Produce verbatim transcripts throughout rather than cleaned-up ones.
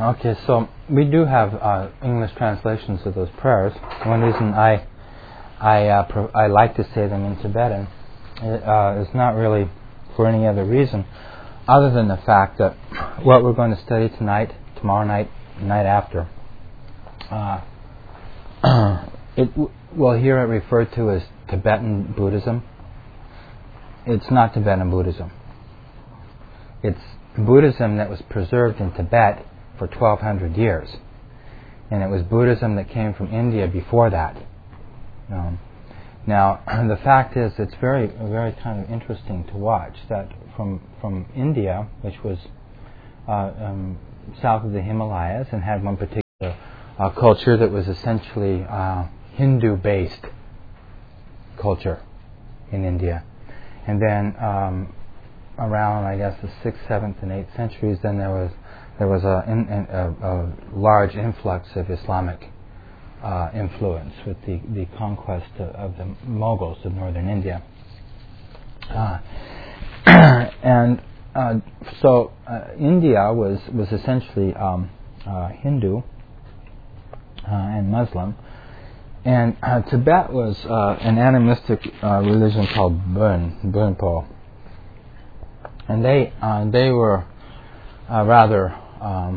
Okay, so we do have uh, English translations of those prayers. One reason I I uh, pro- I like to say them in Tibetan uh, is not really for any other reason other than the fact that what we're going to study tonight, tomorrow night, night after, uh, it w- we'll hear it referred to as Tibetan Buddhism. It's not Tibetan Buddhism. It's Buddhism that was preserved in Tibet for twelve hundred years, and it was Buddhism that came from India before that. Um, now, the fact is, it's very, very kind of interesting to watch that from from India, which was uh, um, south of the Himalayas, and had one particular uh, culture that was essentially uh, Hindu-based culture in India, and then um, around, I guess, the sixth, seventh, and eighth centuries, then there was there was a, in, in, a, a large influx of Islamic uh, influence with the, the conquest of, of the Mughals of northern India. Uh, and uh, so uh, India was, was essentially um, uh, Hindu uh, and Muslim, and uh, Tibet was uh, an animistic uh, religion called Bon, Bonpo. And they uh, they were uh, rather, um,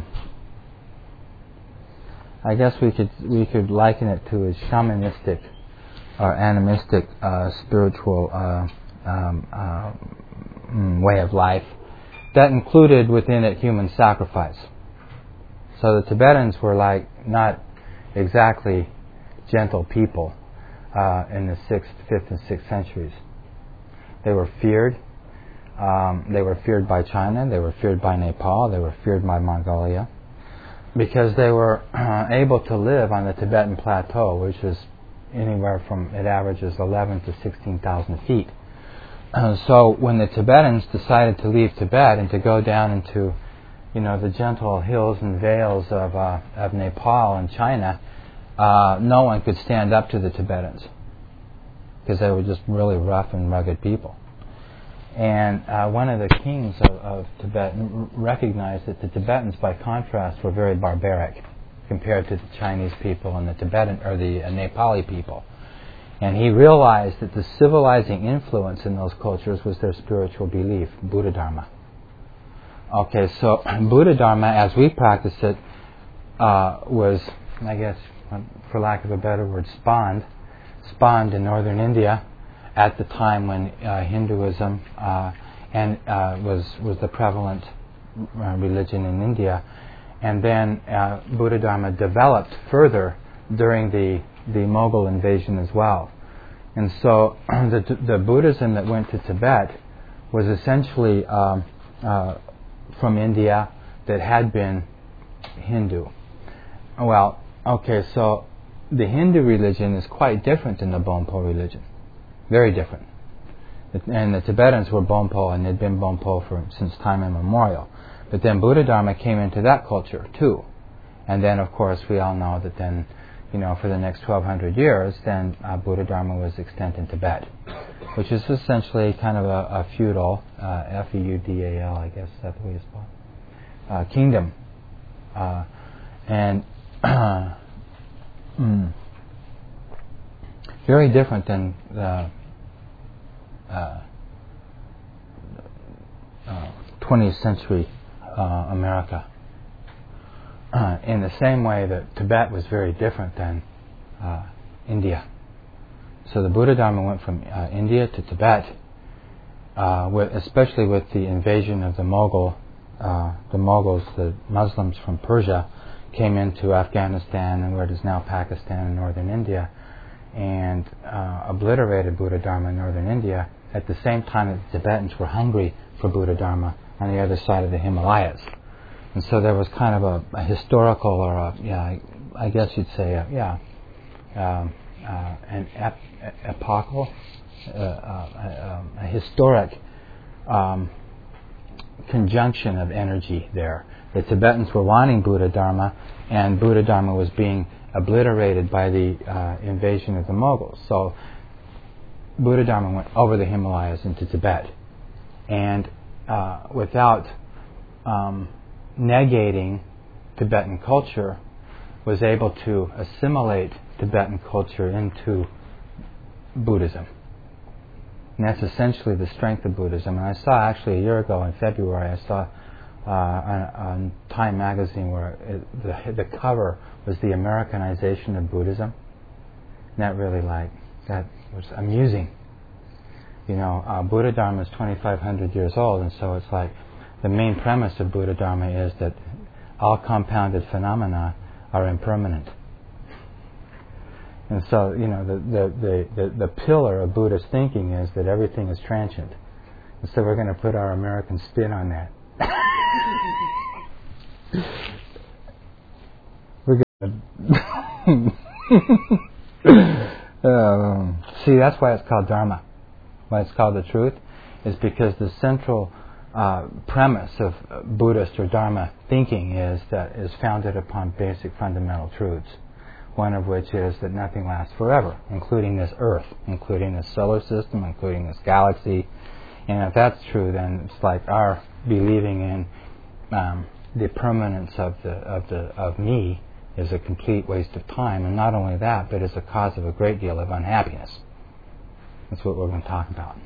I guess we could we could liken it to a shamanistic or animistic uh, spiritual uh, um, uh, way of life that included within it human sacrifice. So the Tibetans were like not exactly gentle people uh, in the sixth, fifth, and sixth centuries. They were feared. Um, they were feared by China, they were feared by Nepal, they were feared by Mongolia, because they were uh, able to live on the Tibetan plateau, which is anywhere from, it averages eleven to sixteen thousand feet. Uh, so when the Tibetans decided to leave Tibet and to go down into, you know, the gentle hills and vales of, uh, of Nepal and China, uh, no one could stand up to the Tibetans, because they were just really rough and rugged people. And uh, one of the kings of, of Tibet r- recognized that the Tibetans, by contrast, were very barbaric compared to the Chinese people and the Tibetan or the uh, Nepali people. And he realized that the civilizing influence in those cultures was their spiritual belief, Buddha Dharma. Okay, so Buddha Dharma, as we practice it, uh, was, I guess, for lack of a better word, spawned, spawned in northern India at the time when uh, Hinduism uh, and uh, was was the prevalent uh, religion in India, and then uh, Buddha Dharma developed further during the the Mughal invasion as well. And so the the Buddhism that went to Tibet was essentially um, uh, from India that had been Hindu. Well, okay, so the Hindu religion is quite different than the Bonpo religion. Very different. And the Tibetans were Bonpo, and they'd been Bonpo for since time immemorial. But then Buddha Dharma came into that culture too. And then, of course, we all know that then, you know, for the next twelve hundred years, then uh, Buddha Dharma was extant in Tibet, which is essentially kind of a, a feudal, uh, F E U D A L, I guess that's the way it's spelled, uh, kingdom. Uh, and mm, very different than the uh, uh, twentieth century uh, America. Uh, in the same way that Tibet was very different than uh, India. So the Buddha Dharma went from uh, India to Tibet, uh, with, especially with the invasion of the Mughal, uh, the Mughals, the Muslims from Persia, came into Afghanistan and what is now Pakistan and northern India, and uh, obliterated Buddha Dharma in northern India at the same time that the Tibetans were hungry for Buddha Dharma on the other side of the Himalayas. And so there was kind of a, a historical, or a, yeah, I guess you'd say, a, yeah, um, uh, an ep- epochal, uh, uh, a, a historic um, conjunction of energy there. The Tibetans were wanting Buddha Dharma, and Buddha Dharma was being obliterated by the uh, invasion of the Mughals. So Buddha Dharma went over the Himalayas into Tibet, and uh, without um, negating Tibetan culture was able to assimilate Tibetan culture into Buddhism. And that's essentially the strength of Buddhism. And I saw actually a year ago in February, I saw uh, on, on Time magazine where it, the, the cover was the Americanization of Buddhism. And that really like, that was amusing. You know, uh, Buddha Dharma is twenty-five hundred years old, and so it's like the main premise of Buddha Dharma is that all compounded phenomena are impermanent. And so, you know, the, the, the, the, the pillar of Buddhist thinking is that everything is transient. And so we're going to put our American spin on that. we're going to... um, see, that's why it's called Dharma. Why it's called the truth is because the central uh, premise of Buddhist or Dharma thinking is that is founded upon basic fundamental truths. One of which is that nothing lasts forever, including this Earth, including this solar system, including this galaxy. And if that's true, then it's like our believing in um, the permanence of the of the of me is a complete waste of time. And not only that, but is a cause of a great deal of unhappiness. That's what we're going to talk about.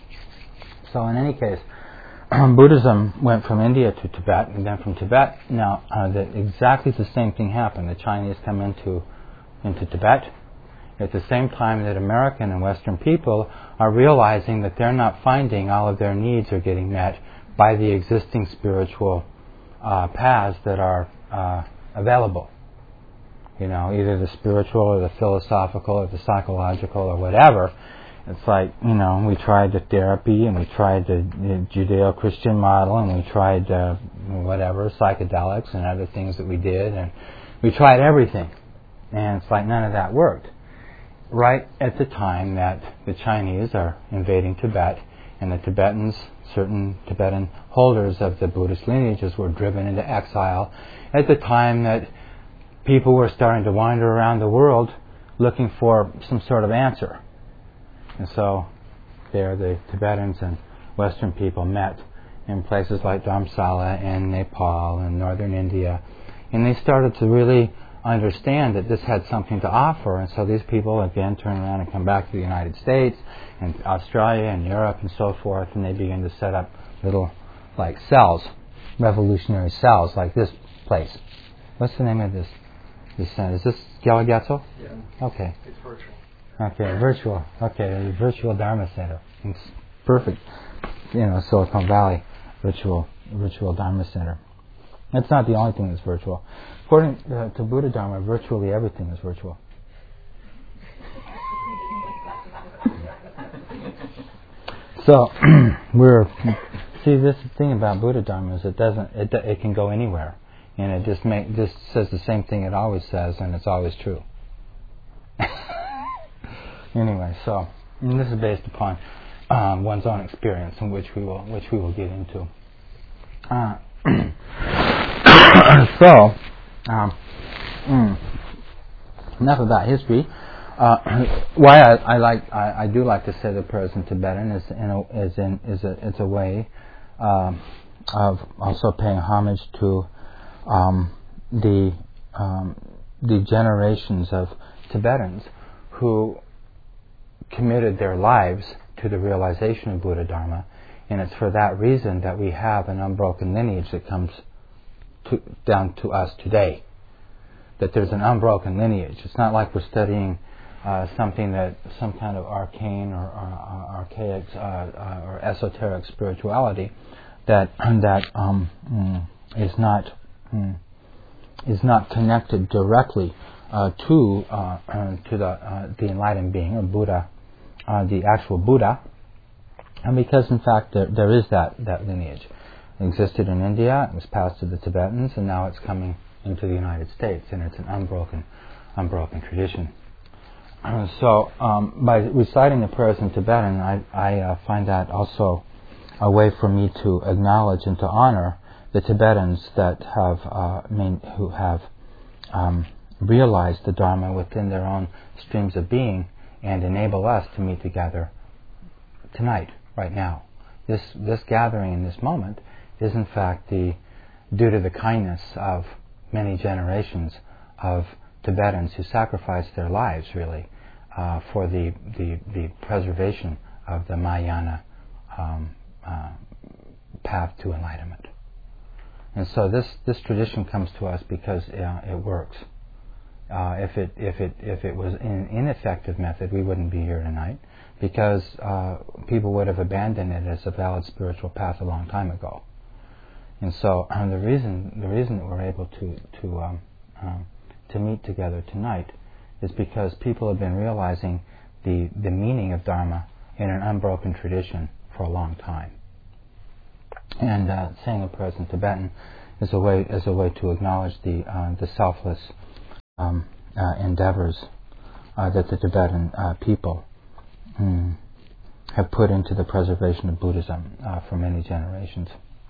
So in any case, Buddhism went from India to Tibet, and then from Tibet. Now, uh, the, exactly the same thing happened. The Chinese come into into Tibet at the same time that American and Western people are realizing that they're not finding all of their needs are getting met by the existing spiritual uh, paths that are uh, available. You know, either the spiritual or the philosophical or the psychological or whatever. It's like, you know, we tried the therapy and we tried the, the Judeo-Christian model and we tried uh, whatever, psychedelics and other things that we did, and we tried everything. And it's like none of that worked. Right at the time that the Chinese are invading Tibet and the Tibetans, certain Tibetan holders of the Buddhist lineages were driven into exile, at the time that people were starting to wander around the world looking for some sort of answer. And so there the Tibetans and Western people met in places like Dharamsala and Nepal and northern India, and they started to really understand that this had something to offer, and so these people again turn around and come back to the United States and Australia and Europe and so forth, and they begin to set up little like cells, revolutionary cells like this place. What's the name of this? This center? Is this Gyalagyatsel? Yeah. Okay. It's virtual. Okay, virtual. Okay, the virtual Dharma Center. It's perfect. You know, Silicon Valley virtual virtual Dharma Center. It's not the only thing that's virtual. According uh, to Buddha Dharma, virtually everything is virtual. So we're see this thing about Buddha Dharma is it doesn't it it can go anywhere, and it just make just says the same thing it always says, and it's always true. Anyway, so and this is based upon um, one's own experience, in which we will which we will get into. Uh, so, um, mm, enough about history. Uh, why I, I like I, I do like to say the prayers in Tibetan is in a, is in is a it's a way um, of also paying homage to um, the um, the generations of Tibetans who committed their lives to the realization of Buddha Dharma, and it's for that reason that we have an unbroken lineage that comes to, down to us today. That there's an unbroken lineage. It's not like we're studying uh, something that some kind of arcane or, or, or archaic uh, uh, or esoteric spirituality that that um, mm, is not mm, is not connected directly uh, to uh, uh, to the uh, the enlightened being or Buddha. Uh, the actual Buddha, and because in fact there, there is that, that lineage. It existed in India, it was passed to the Tibetans, and now it's coming into the United States, and it's an unbroken, unbroken tradition. Uh, so um, by reciting the prayers in Tibetan, I, I uh, find that also a way for me to acknowledge and to honor the Tibetans that have uh, main, who have um, realized the Dharma within their own streams of being, and enable us to meet together tonight, right now. This this gathering in this moment is in fact the due to the kindness of many generations of Tibetans who sacrificed their lives, really, uh, for the, the, the preservation of the Mahayana um, uh, path to enlightenment. And so this, this tradition comes to us because uh, it works. Uh, if it if it if it was an ineffective method, we wouldn't be here tonight, because uh, people would have abandoned it as a valid spiritual path a long time ago. And so um, the reason the reason that we're able to to um, uh, to meet together tonight is because people have been realizing the the meaning of Dharma in an unbroken tradition for a long time. And uh, saying a prayer in Tibetan is a way is a way to acknowledge the uh, the selfless Um, uh, endeavors uh, that the Tibetan uh, people mm, have put into the preservation of Buddhism uh, for many generations.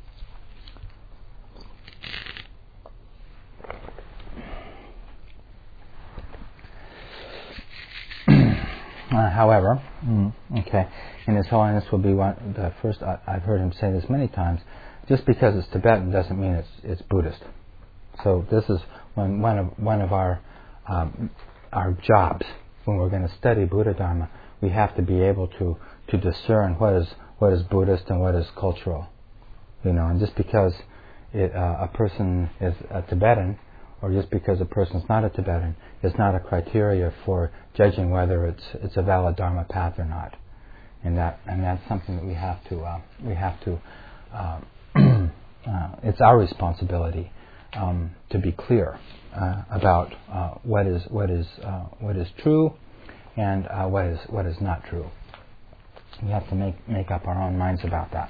uh, however, mm, okay, and His Holiness will be one the first. I, I've heard him say this many times. Just because it's Tibetan doesn't mean it's it's Buddhist. So this is one, one of one of our um, our jobs when we're going to study Buddha Dharma. We have to be able to, to discern what is what is Buddhist and what is cultural, you know. And just because it, uh, a person is a Tibetan, or just because a person is not a Tibetan, is not a criteria for judging whether it's it's a valid Dharma path or not. And that and that's something that we have to uh, we have to. Uh, uh, it's our responsibility. Um, to be clear uh, about uh, what is what is uh, what is true and uh, what is what is not true. We have to make make up our own minds about that.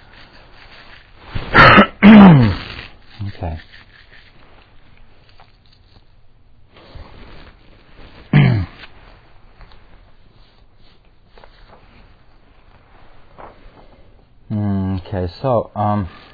Okay. okay. So. Um,